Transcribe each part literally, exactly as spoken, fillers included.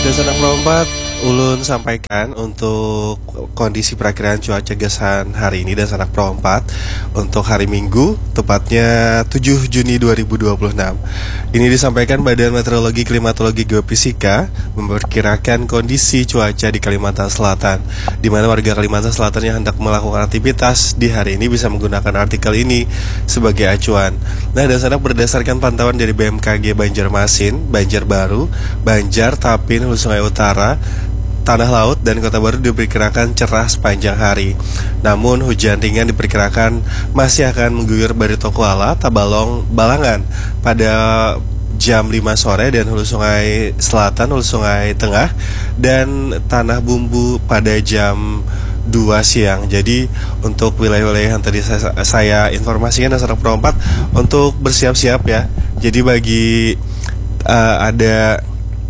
Dan Sanak Perempat, Ulun sampaikan untuk kondisi perakiraan cuaca Gesan hari ini dan Sanak Perempat untuk hari Minggu, tepatnya tujuh Juni dua ribu dua puluh enam. Ini disampaikan Badan Meteorologi, Klimatologi, Geofisika memperkirakan kondisi cuaca di Kalimantan Selatan, di mana warga Kalimantan Selatan yang hendak melakukan aktivitas di hari ini bisa menggunakan artikel ini sebagai acuan. Nah, dan Sanak berdasarkan pantauan dari B M K G Banjarmasin, Banjarbaru, Banjar, Tapin, Hulu Sungai Utara, Tanah Laut, dan Kota Baru diperkirakan cerah sepanjang hari. Namun hujan ringan diperkirakan masih akan mengguyur Barito Kuala, Tabalong, Balangan pada jam lima sore, dan Hulu Sungai Selatan, Hulu Sungai Tengah, dan Tanah Bumbu pada jam dua siang. Jadi untuk wilayah-wilayah yang tadi saya, saya informasikan dan Sanak Perempat untuk bersiap-siap ya. Jadi bagi uh, ada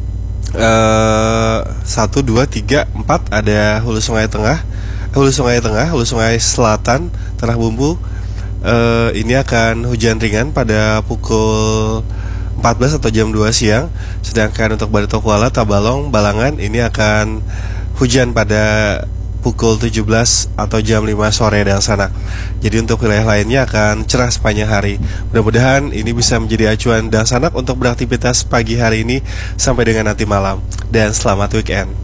Uh, satu, dua, tiga, empat, ada Hulu Sungai Tengah, Hulu Sungai Tengah, Hulu Sungai Selatan, Tanah Bumbu. Uh, ini akan hujan ringan pada pukul empat belas atau jam dua siang. Sedangkan untuk Barito Kuala, Tabalong, Balangan ini akan hujan pada pukul tujuh belas atau jam lima sore dan Sanak. Jadi untuk wilayah lainnya akan cerah sepanjang hari. Mudah-mudahan ini bisa menjadi acuan dan Sanak untuk beraktivitas pagi hari ini sampai dengan nanti malam. Dan selamat weekend.